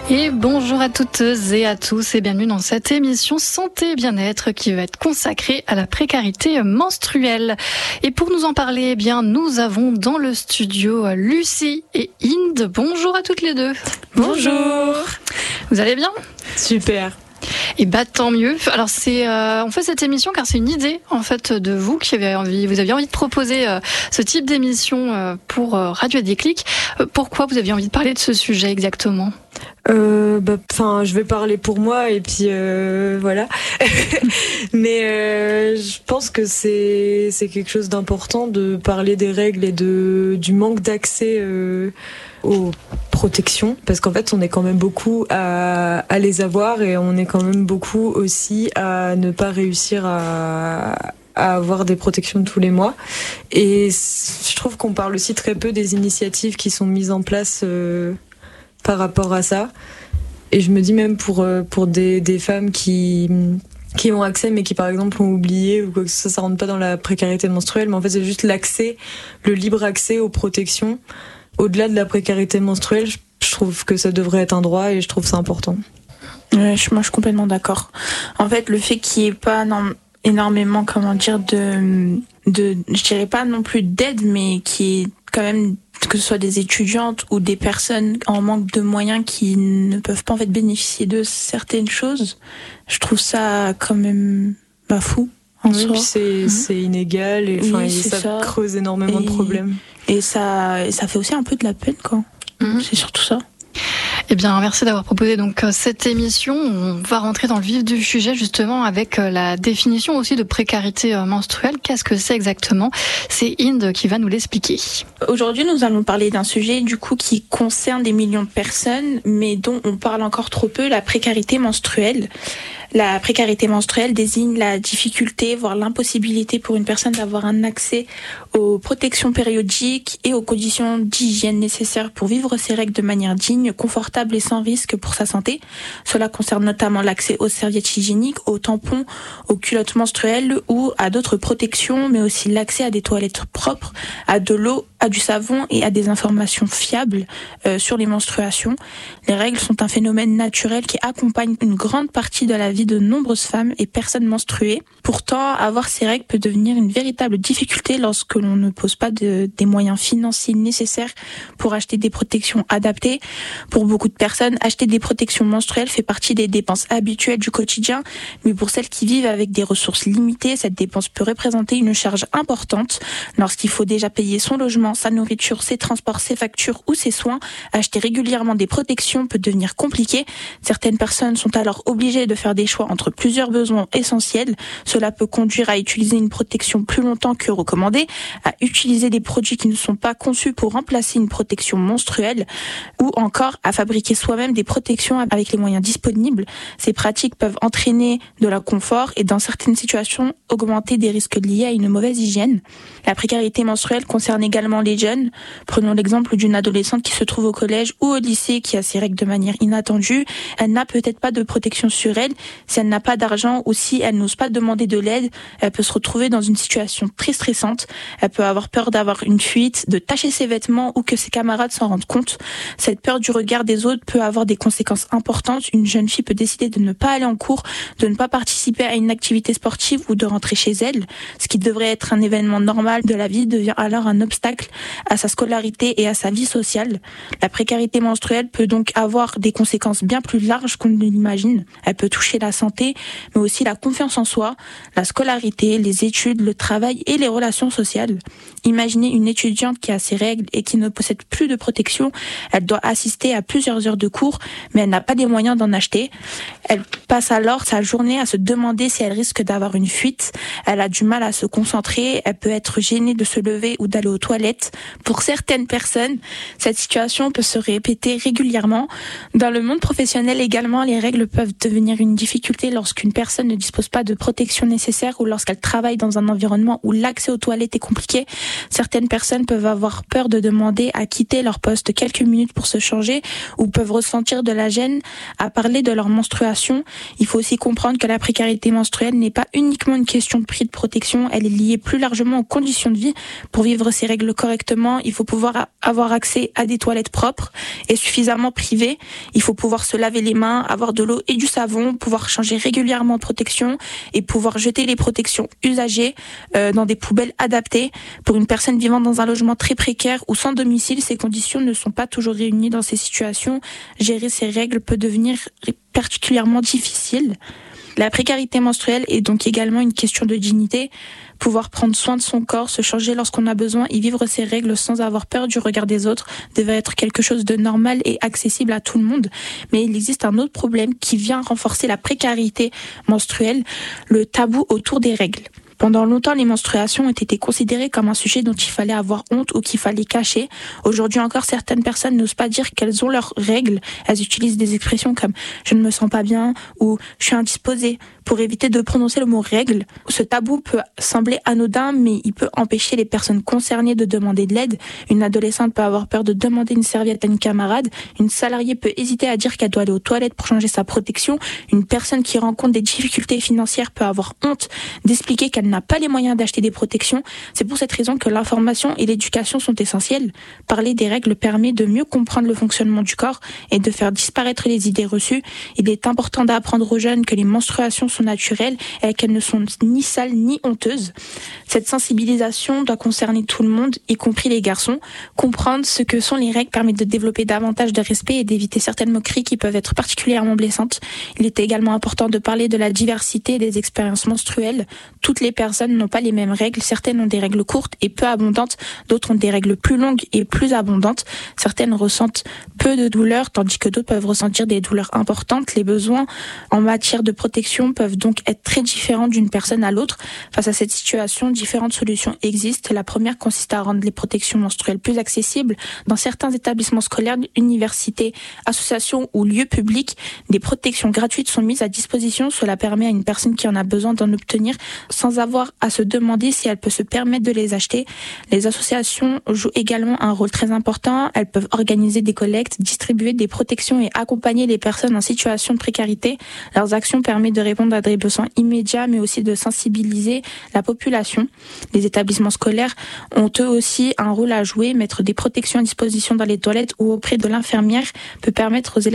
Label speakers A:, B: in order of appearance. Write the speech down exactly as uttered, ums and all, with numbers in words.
A: Et bonjour à toutes et à tous et bienvenue dans cette émission Santé et Bien-être qui va être consacrée à la précarité menstruelle. Et pour nous en parler, eh bien, nous avons dans le studio Lucie et Inde. Bonjour à toutes les deux.
B: Bonjour.
A: Vous allez bien ?
B: Super.
A: Et bah tant mieux. Alors c'est, euh, on fait cette émission car c'est une idée en fait de vous qui avez envie, vous aviez envie de proposer euh, ce type d'émission euh, pour euh, Radio Déclic. Euh, pourquoi vous aviez envie de parler de ce sujet exactement ?
B: Euh, bah, enfin, je vais parler pour moi et puis euh, voilà. Mais euh, je pense que c'est c'est quelque chose d'important de parler des règles et de du manque d'accès euh, aux protections, parce qu'en fait, on est quand même beaucoup à à les avoir et on est quand même beaucoup aussi à ne pas réussir à à avoir des protections tous les mois. Et je trouve qu'on parle aussi très peu des initiatives qui sont mises en place euh, par rapport à ça. Et je me dis même pour pour des des femmes qui qui ont accès mais qui par exemple ont oublié ou quoi que ce soit, ça rentre pas dans la précarité menstruelle, mais en fait c'est juste l'accès, le libre accès aux protections. Au-delà de la précarité menstruelle, je, je trouve que ça devrait être un droit et je trouve ça important.
C: Ouais, je, moi je suis complètement d'accord. En fait, le fait qu'il n'y ait pas non, énormément, comment dire, de, de, je dirais pas non plus d'aide, mais qui est quand même, que ce soit des étudiantes ou des personnes en manque de moyens qui ne peuvent pas en fait bénéficier de certaines choses, je trouve ça quand même bah, fou. En
B: oui,
C: soi.
B: Puis c'est, mmh. c'est inégal et, oui, et ça, ça creuse énormément
C: et,
B: de problèmes.
C: Et ça, ça fait aussi un peu de la peine, quoi. Mmh. C'est surtout ça.
A: Eh bien, merci d'avoir proposé donc cette émission. On va rentrer dans le vif du sujet justement avec la définition aussi de précarité menstruelle. Qu'est-ce que c'est exactement ? C'est Inde qui va nous l'expliquer.
C: Aujourd'hui, nous allons parler d'un sujet du coup qui concerne des millions de personnes, mais dont on parle encore trop peu, la précarité menstruelle. La précarité menstruelle désigne la difficulté, voire l'impossibilité pour une personne d'avoir un accès aux protections périodiques et aux conditions d'hygiène nécessaires pour vivre ses règles de manière digne, confortable et sans risque pour sa santé. Cela concerne notamment l'accès aux serviettes hygiéniques, aux tampons, aux culottes menstruelles ou à d'autres protections, mais aussi l'accès à des toilettes propres, à de l'eau, à du savon et à des informations fiables euh, sur les menstruations. Les règles sont un phénomène naturel qui accompagne une grande partie de la vie de nombreuses femmes et personnes menstruées. Pourtant, avoir ces règles peut devenir une véritable difficulté lorsque l'on ne pose pas de, des moyens financiers nécessaires pour acheter des protections adaptées. Pour beaucoup de personnes, acheter des protections menstruelles fait partie des dépenses habituelles du quotidien, mais pour celles qui vivent avec des ressources limitées, cette dépense peut représenter une charge importante. Lorsqu'il faut déjà payer son logement, sa nourriture, ses transports, ses factures ou ses soins, acheter régulièrement des protections peut devenir compliqué. Certaines personnes sont alors obligées de faire des choix entre plusieurs besoins essentiels. Cela peut conduire à utiliser une protection plus longtemps que recommandé, à utiliser des produits qui ne sont pas conçus pour remplacer une protection menstruelle, ou encore à fabriquer soi-même des protections avec les moyens disponibles. Ces pratiques peuvent entraîner de la confort et dans certaines situations augmenter des risques liés à une mauvaise hygiène. La précarité menstruelle concerne également les jeunes. Prenons l'exemple d'une adolescente qui se trouve au collège ou au lycée qui a ses règles de manière inattendue. Elle n'a peut-être pas de protection sur elle. Si elle n'a pas d'argent ou si elle n'ose pas demander de l'aide, elle peut se retrouver dans une situation très stressante. Elle peut avoir peur d'avoir une fuite, de tacher ses vêtements ou que ses camarades s'en rendent compte. Cette peur du regard des autres peut avoir des conséquences importantes. Une jeune fille peut décider de ne pas aller en cours, de ne pas participer à une activité sportive ou de rentrer chez elle. Ce qui devrait être un événement normal de la vie devient alors un obstacle à sa scolarité et à sa vie sociale. La précarité menstruelle peut donc avoir des conséquences bien plus larges qu'on ne l'imagine. Elle peut toucher la santé, mais aussi la confiance en soi, la scolarité, les études, le travail et les relations sociales. Imaginez une étudiante qui a ses règles et qui ne possède plus de protection. Elle doit assister à plusieurs heures de cours, mais elle n'a pas les moyens d'en acheter. Elle passe alors sa journée à se demander si elle risque d'avoir une fuite. Elle a du mal à se concentrer, elle peut être gênée de se lever ou d'aller aux toilettes. Pour certaines personnes, cette situation peut se répéter régulièrement. Dans le monde professionnel également, les règles peuvent devenir une difficulté lorsqu'une personne ne dispose pas de protection nécessaire ou lorsqu'elle travaille dans un environnement où l'accès aux toilettes est compliqué. Certaines personnes peuvent avoir peur de demander à quitter leur poste quelques minutes pour se changer ou peuvent ressentir de la gêne à parler de leur menstruation. Il faut aussi comprendre que la précarité menstruelle n'est pas uniquement une question de prix de protection, elle est liée plus largement aux conditions de vie. Pour vivre ses règles correctement, correctement, il faut pouvoir avoir accès à des toilettes propres et suffisamment privées. Il faut pouvoir se laver les mains, avoir de l'eau et du savon, pouvoir changer régulièrement de protection et pouvoir jeter les protections usagées euh, dans des poubelles adaptées. Pour une personne vivant dans un logement très précaire ou sans domicile, ces conditions ne sont pas toujours réunies dans ces situations. Gérer ces règles peut devenir particulièrement difficile. La précarité menstruelle est donc également une question de dignité. Pouvoir prendre soin de son corps, se changer lorsqu'on a besoin et vivre ses règles sans avoir peur du regard des autres devrait être quelque chose de normal et accessible à tout le monde. Mais il existe un autre problème qui vient renforcer la précarité menstruelle, le tabou autour des règles. Pendant longtemps, les menstruations ont été considérées comme un sujet dont il fallait avoir honte ou qu'il fallait cacher. Aujourd'hui encore, certaines personnes n'osent pas dire qu'elles ont leurs règles. Elles utilisent des expressions comme « je ne me sens pas bien » ou « je suis indisposée » pour éviter de prononcer le mot « règle ». Ce tabou peut sembler anodin, mais il peut empêcher les personnes concernées de demander de l'aide. Une adolescente peut avoir peur de demander une serviette à une camarade. Une salariée peut hésiter à dire qu'elle doit aller aux toilettes pour changer sa protection. Une personne qui rencontre des difficultés financières peut avoir honte d'expliquer qu'elle n'a pas les moyens d'acheter des protections. C'est pour cette raison que l'information et l'éducation sont essentielles. Parler des règles permet de mieux comprendre le fonctionnement du corps et de faire disparaître les idées reçues. Il est important d'apprendre aux jeunes que les menstruations sont naturelles et qu'elles ne sont ni sales ni honteuses. Cette sensibilisation doit concerner tout le monde, y compris les garçons. Comprendre ce que sont les règles permet de développer davantage de respect et d'éviter certaines moqueries qui peuvent être particulièrement blessantes. Il est également important de parler de la diversité des expériences menstruelles. Toutes les personnes n'ont pas les mêmes règles. Certaines ont des règles courtes et peu abondantes, d'autres ont des règles plus longues et plus abondantes. Certaines ressentent peu de douleurs, tandis que d'autres peuvent ressentir des douleurs importantes. Les besoins en matière de protection peuvent donc être très différents d'une personne à l'autre. Face à cette situation, différentes solutions existent. La première consiste à rendre les protections menstruelles plus accessibles. Dans certains établissements scolaires, universités, associations ou lieux publics, des protections gratuites sont mises à disposition. Cela permet à une personne qui en a besoin d'en obtenir sans avoir à se demander si elle peut se permettre de les acheter. Les associations jouent également un rôle très important. Elles peuvent organiser des collectes, distribuer des protections et accompagner les personnes en situation de précarité. Leurs actions permettent de répondre à des besoins immédiats, mais aussi de sensibiliser la population. Les établissements scolaires ont eux aussi un rôle à jouer. Mettre des protections à disposition dans les toilettes ou auprès de l'infirmière peut permettre aux élèves